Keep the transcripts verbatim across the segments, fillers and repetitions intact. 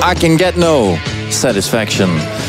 I can get no satisfaction.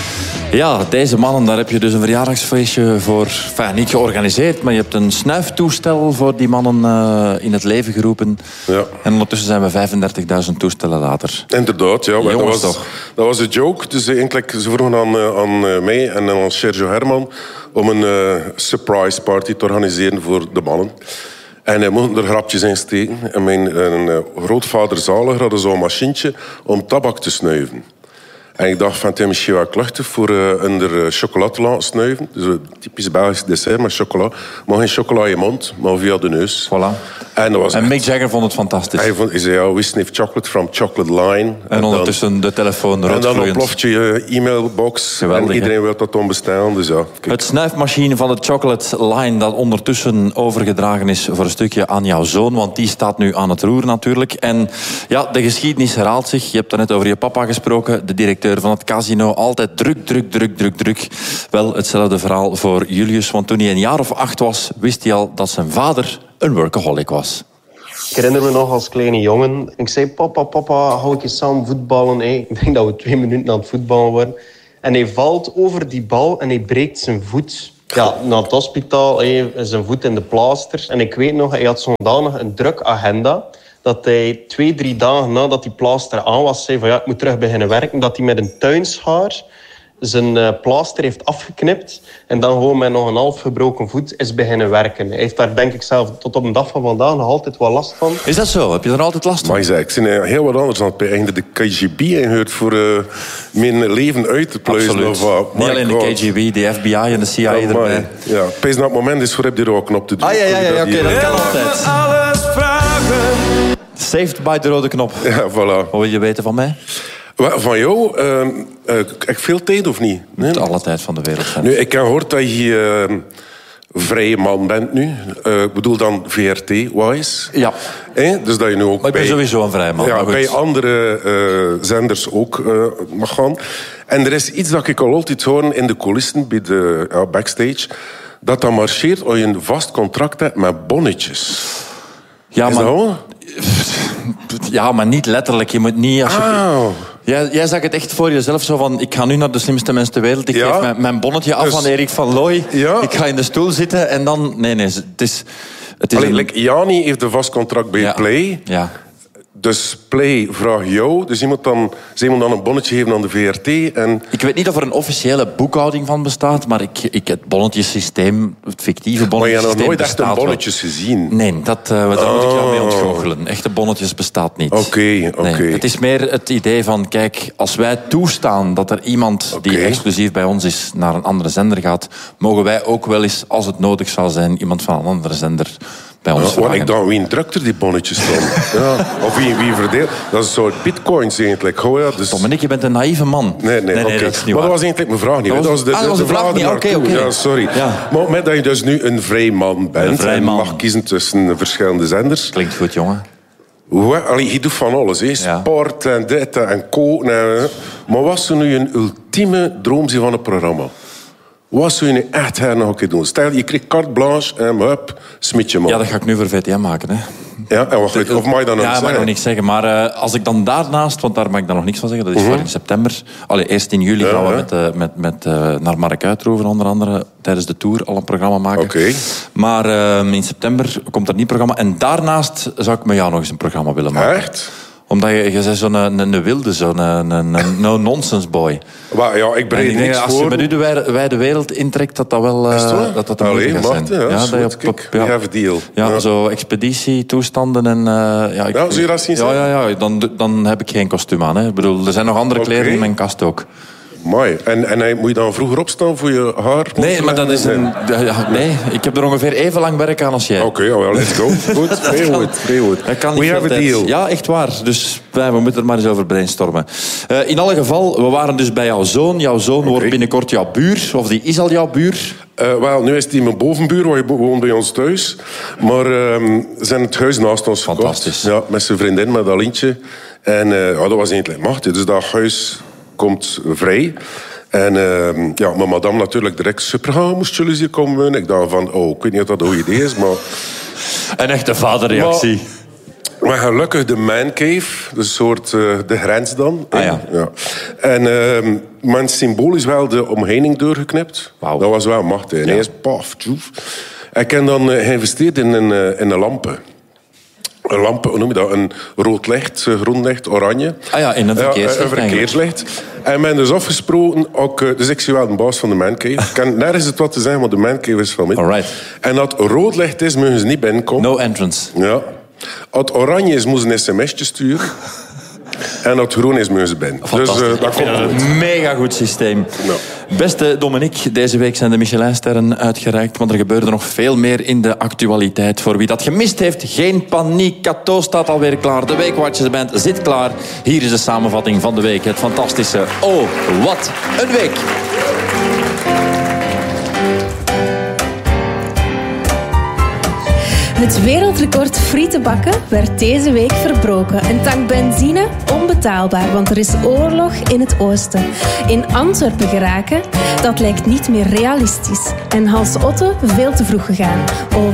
Ja, deze mannen, daar heb je dus een verjaardagsfeestje voor. Enfin, niet georganiseerd, maar je hebt een snuiftoestel voor die mannen uh, in het leven geroepen. Ja. En ondertussen zijn we vijfendertigduizend toestellen later. Inderdaad, ja. Maar Jongens, dat, was, toch? dat was de joke. Dus eigenlijk, ze vroegen aan, aan mij en aan Sergio Herman om een uh, surprise party te organiseren voor de mannen. En hij mocht er grapjes in steken. En mijn een, uh, grootvader Zaliger had zo'n machientje om tabak te snuiven. En ik dacht van, het is misschien wel kluchtig voor uh, onder chocola te laten snuiven. Dus een typisch Belgisch dessert met chocola. Maar geen chocola in je mond, maar via de neus. Voilà. En, dat was En echt... Mick Jagger vond het fantastisch. Hij, vond, hij zei, ja, we sniff chocolate from chocolate line. En, en ondertussen dan, de telefoon En dan roodgloeiend. ontploft je je e-mailbox. Geweldig, en iedereen hè? wil dat dan bestellen. Dus ja, Het snuifmachine van de chocolate line dat ondertussen overgedragen is voor een stukje aan jouw zoon, want die staat nu aan het roer natuurlijk. En ja, de geschiedenis herhaalt zich. Je hebt er net over je papa gesproken, de directeur van het casino. Altijd druk, druk, druk, druk, druk. Wel, hetzelfde verhaal voor Julius, want toen hij een jaar of acht was, wist hij al dat zijn vader een workaholic was. Ik herinner me nog als kleine jongen. Ik zei, papa, papa, hou ik eens samen voetballen. Hey. Ik denk dat we twee minuten aan het voetballen waren. En hij valt over die bal en hij breekt zijn voet. Ja, naar het hospitaal, hey, zijn voet in de plaaster. En ik weet nog, hij had zodanig een druk agenda dat hij twee, drie dagen nadat die plaaster aan was, zei van ja, ik moet terug beginnen werken. Dat hij met een tuinschaar zijn uh, plaaster heeft afgeknipt en dan gewoon met nog een half gebroken voet is beginnen werken. Hij heeft daar denk ik zelf tot op de dag van vandaag nog altijd wel last van. Is dat zo? Heb je er altijd last van? Maar ik zei, ik zie heel wat anders dan bij de K G B ingehuurd voor uh, mijn leven uit te pluizen. Absoluut. Of, uh, Niet alleen God. de K G B, de F B I en de C I A Oh, erbij. ja, pees na het moment is voor heb je er ook knop te doen. Ah ja, ja, ja, oké, okay, dat kan altijd. Alles vragen. Saved by de rode knop. Ja, voilà. Wat wil je weten van mij? Van jou, uh, uh, heb veel tijd of niet? Nee? Het alle tijd van de wereld zijn. Nu, ik heb gehoord dat je uh, vrije man bent nu. Uh, ik bedoel dan V R T-wise. Ja. Eh? Dus dat je nu ook Maar ik ben bij, sowieso een vrij man. ja, maar goed. bij andere uh, zenders ook uh, mag gaan. En er is iets dat ik al altijd hoor in de coulissen, bij de uh, backstage, dat dat marcheert als je een vast contract hebt met bonnetjes. Ja, is maar... dat wel? Ja, maar niet letterlijk. Je moet niet... Als je... Ah. Jij, jij zag het echt voor jezelf zo van... Ik ga nu naar de slimste mens ter wereld. Ik Ja. geef mijn, mijn bonnetje af Dus- aan Erik van Looy. Ja. Ik ga in de stoel zitten en dan... Nee, nee, het is... Het is Allee, een... like Jani heeft een vast contract bij ja. Play. Ja. Dus Play vraagt jou. Dus je moet dan, ze moet dan een bonnetje geven aan de V R T. En... Ik weet niet of er een officiële boekhouding van bestaat, maar ik, ik, het bonnetjesysteem, het fictieve Maar je bonnetjesysteem hebt nog nooit echt een bestaat wel. bonnetjes gezien. Nee, dat, uh, daar moet ik jou mee Oh. ontgoochelen. Echte bonnetjes bestaat niet. Oké, oké. Nee, het is meer het idee van, kijk, als wij toestaan dat er iemand die Oké. exclusief bij ons is naar een andere zender gaat, mogen wij ook wel eens, als het nodig zal zijn, iemand van een andere zender bij ons Ja, want vragen. ik dacht, wie drukt er die bonnetjes dan? Ja. Of wie, wie verdeelt? Dat is een soort bitcoins eigenlijk. Oh, ja, dus... Dominique, je bent een naïeve man. Nee, nee, oké. dat is niet Maar waar. dat was eigenlijk mijn vraag niet. Dat hè. was- de, ah, dat was de vraag niet. ernaartoe. Oké, oké. Ja, sorry. Ja. Maar met dat je dus nu een vrij man bent Een vrij man. en mag kiezen tussen verschillende zenders. Klinkt goed, jongen. Hoe, allee, je doet van alles. Hè. Ja. Sport en dit en koken. En, maar wat zou nu een ultieme droom zijn van een programma? Wat zou je nu echt her nog een keer doen? Stel, je krijgt carte blanche en hup, smit je man. Ja, dat ga ik nu voor V T M maken, hè. Ja, en wat, weet- of mag je dan nog Ja, zeggen? mag nog niks zeggen. Maar uh, als ik dan daarnaast, want daar mag ik dan nog niks van zeggen, dat is Mhm. voor in september. Allee, eerst in juli Ja, gaan we ja. met, uh, met, met uh, naar Mark Uitroeven onder andere tijdens de tour al een programma maken. Oké. Maar uh, in september komt er niet programma. En daarnaast zou ik met jou nog eens een programma willen maken. Echt? Omdat je, je bent zo'n een, een wilde, zo'n een, een, een no-nonsense boy. Maar ja, ik En bereid ik denk niks dat als voor. je met u de wijde, wijde wereld intrekt, dat dat wel uh, Is het waar? dat dat een Allee, moeite gaat wacht, zijn. ja, dat is je goed. op- Kijk, ja. we have a deal. Ja, Ja. zo expeditietoestanden en... Uh, ja, ik, Ja, zou je dat zien Ja, zijn? ja, ja dan, dan heb ik geen kostuum aan. Hè. Ik bedoel, er zijn nog andere Oké. kleren in mijn kast ook. Mooi. En, en hij- moet je dan vroeger opstaan voor je haar? Nee, maar dat is een... Ja, nee, ik heb er ongeveer even lang werk aan als jij. Oké, okay, well, let's go. Goed, heel goed, heel goed. Dat kan niet We veel have a tijd. deal. Ja, echt waar. Dus wij, we moeten er maar eens over brainstormen. Uh, in alle geval, we waren dus bij jouw zoon. Jouw zoon Oké. wordt binnenkort jouw buur. Of die is al jouw buur. Uh, wel, nu is hij mijn bovenbuur, want hij woont bij ons thuis. Maar uh, zijn het huis naast ons verkocht. Fantastisch. Ja, met zijn vriendin, met Alintje. En uh, ja, dat was eigenlijk machtig. Dus dat huis komt vrij. En uh, ja, mijn madame natuurlijk direct super. Ah, moest jullie hier komen wonen? Ik dacht van, oh, ik weet niet of dat een goed idee is, maar... Een echte vaderreactie. Maar gelukkig de man cave, dus een soort uh, de grens dan. Ah, ja. Ja. En uh, mijn symbolisch wel de omheining doorgeknipt. Wow. Dat was wel machtig. En Ja. eerst paf, tjoef. Ik heb dan uh, geïnvesteerd in een, uh, in een lampen. Een lamp, hoe noem je dat? Een rood licht, groen licht, oranje. Ah ja, in een verkeerslicht. Ja, een verkeerslicht. En men dus afgesproken, ook, dus ik zie wel de baas van de mancave. Ik kan nergens het wat te zeggen, want de mancave is van mij. Alright. En dat rood licht is, mogen ze niet binnenkomen. No entrance. Ja. Als het oranje is, moeten ze een sms'je sturen. En dat groen is, mogen ze binnen. Dus Fantastisch. uh, dat Ik vind komt dat goed. een mega goed systeem. Ja. Beste Dominique, deze week zijn de Michelinsterren uitgereikt, want er gebeurde nog veel meer in de actualiteit. Voor wie dat gemist heeft, geen paniek. Cato staat alweer klaar. De Weekwatchers Band zit klaar. Hier is de samenvatting van de week. Het fantastische Oh, wat een week! Het wereldrecord frieten bakken werd deze week verbroken. Een tank benzine onbetaalbaar, want er is oorlog in het oosten. In Antwerpen geraken, dat lijkt niet meer realistisch. En Hans Otte veel te vroeg gegaan. Oh,